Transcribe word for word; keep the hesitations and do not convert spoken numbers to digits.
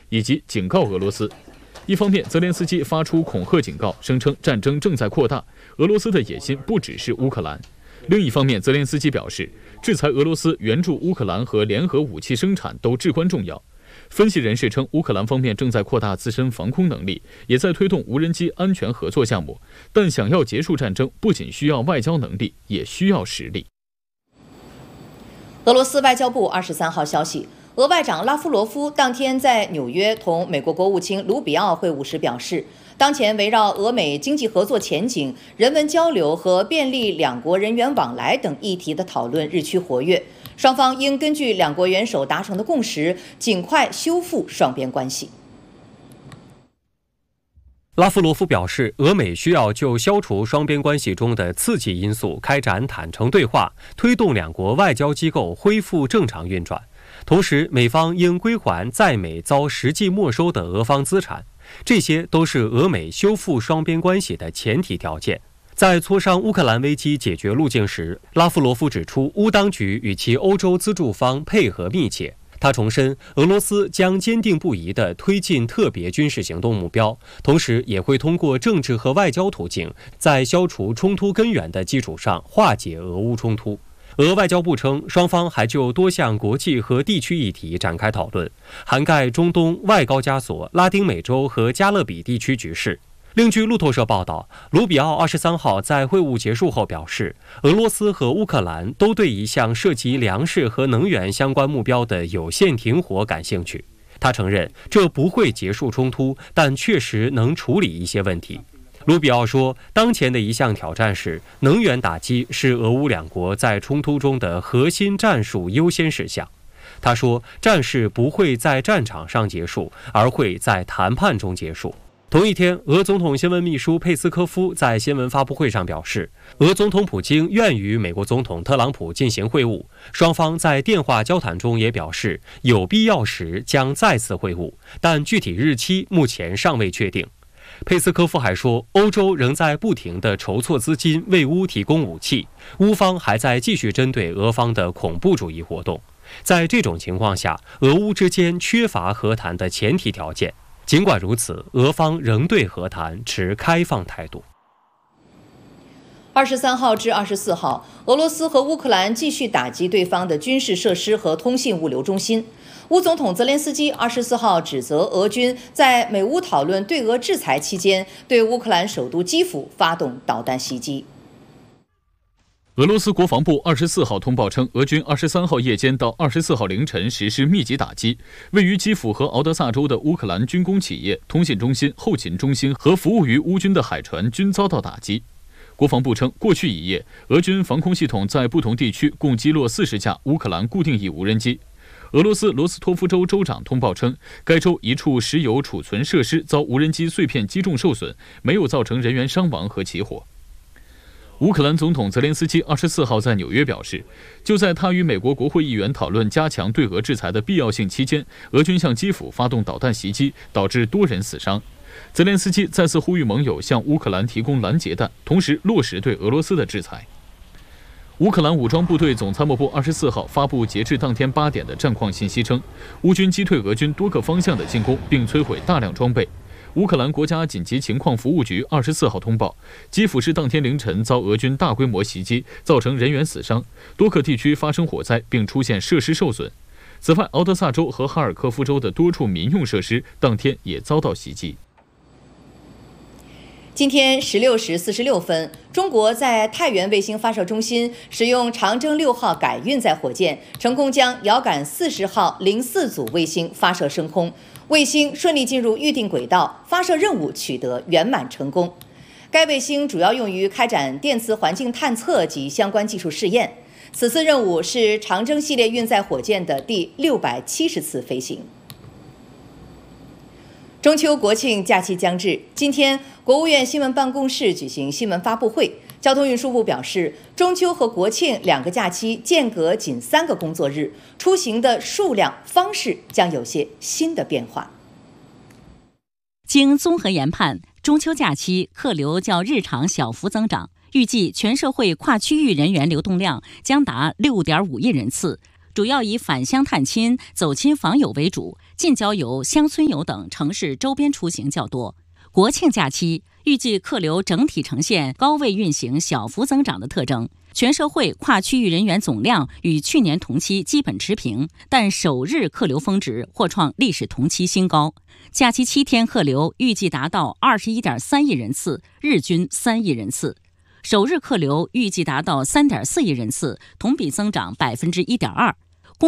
以及警告俄罗斯。一方面，泽连斯基发出恐吓警告，声称战争正在扩大，俄罗斯的野心不只是乌克兰。另一方面，泽连斯基表示，制裁俄罗斯、援助乌克兰和联合武器生产都至关重要。分析人士称，乌克兰方面正在扩大自身防空能力，也在推动无人机安全合作项目。但想要结束战争，不仅需要外交能力，也需要实力。 俄罗斯外交部二十三号消息，俄外长拉夫罗夫当天在纽约同美国国务卿卢比奥会晤时表示，当前围绕俄美经济合作前景、人文交流和便利两国人员往来等议题的讨论日趋活跃，双方应根据两国元首达成的共识，尽快修复双边关系。 拉夫罗夫表示，俄美需要就消除双边关系中的刺激因素开展坦诚对话，推动两国外交机构恢复正常运转。同时，美方应归还在美遭实际没收的俄方资产，这些都是俄美修复双边关系的前提条件。在磋商乌克兰危机解决路径时，拉夫罗夫指出，乌当局与其欧洲资助方配合密切。他重申，俄罗斯将坚定不移地推进特别军事行动目标，同时也会通过政治和外交途径，在消除冲突根源的基础上化解俄乌冲突。俄外交部称，双方还就多项国际和地区议题展开讨论，涵盖中东、外高加索、拉丁美洲和加勒比地区局势。另据路透社报道，卢比奥二十三号在会晤结束后表示，俄罗斯和乌克兰都对一项涉及粮食和能源相关目标的有限停火感兴趣。他承认，这不会结束冲突，但确实能处理一些问题。卢比奥说，当前的一项挑战是能源打击是俄乌两国在冲突中的核心战术优先事项。他说，战事不会在战场上结束，而会在谈判中结束。同一天，俄总统新闻秘书佩斯科夫在新闻发布会上表示，俄总统普京愿与美国总统特朗普进行会晤，双方在电话交谈中也表示，有必要时将再次会晤，但具体日期目前尚未确定。佩斯科夫还说，欧洲仍在不停地筹措资金为乌提供武器，乌方还在继续针对俄方的恐怖主义活动。在这种情况下，俄乌之间缺乏和谈的前提条件。尽管如此，俄方仍对和谈持开放态度。 二十三号至二十四号，俄罗斯和乌克兰继续打击对方的军事设施和通信物流中心。乌总统泽连斯基二十四号指责俄军在美乌讨论对俄制裁期间，对乌克兰首都基辅发动导弹袭击。 俄罗斯国防部二十四号通报称，俄军二十三号夜间到二十四号凌晨实施密集打击，位于基辅和敖德萨州的乌克兰军工企业、通信中心、后勤中心和服务于乌军的海船均遭到打击。国防部称，过去一夜，俄军防空系统在不同地区共击落四十架乌克兰固定翼无人机。俄罗斯罗斯托夫州州长通报称，该州一处石油储存设施遭无人机碎片击中受损，没有造成人员伤亡和起火。乌克兰总统泽连斯基二十四号在纽约表示，就在他与美国国会议员讨论加强对俄制裁的必要性期间，俄军向基辅发动导弹袭击，导致多人死伤。泽连斯基再次呼吁盟友向乌克兰提供拦截弹，同时落实对俄罗斯的制裁。乌克兰武装部队总参谋部二十四号发布截至当天八点的战况信息称，乌军击退俄军多个方向的进攻，并摧毁大量装备。乌克兰国家紧急情况服务局二十四号通报，基辅市当天凌晨遭俄军大规模袭击，造成人员死伤，多个地区发生火灾，并出现设施受损。此外，敖德萨州和哈尔科夫州的多处民用设施当天也遭到袭击。 今天十六时四十六分，中国在太原卫星发射中心使用长征六号改运载火箭，成功将遥感四十号零四组卫星发射升空，卫星顺利进入预定轨道，发射任务取得圆满成功。该卫星主要用于开展电磁环境探测及相关技术试验。此次任务是长征系列运载火箭的第六百七十次飞行。中秋国庆假期将至，今天国务院新闻办公室举行新闻发布会。交通运输部表示，中秋和国庆两个假期间隔仅三个工作日，出行的数量方式将有些新的变化。 经综合研判，中秋假期客流较日常小幅增长，预计全社会跨区域人员流动量将达六点五亿人次， 主要以返乡探亲、走亲访友为主，近郊游、乡村游等城市周边出行较多。国庆假期预计客流整体呈现高位运行、小幅增长的特征，全社会跨区域人员总量与去年同期基本持平，但首日客流峰值或创历史同期新高。假期七天客流预计达到二十一点三亿人次，日均三亿人次。首日客流预计达到三点四亿人次，同比增长百分之一点二。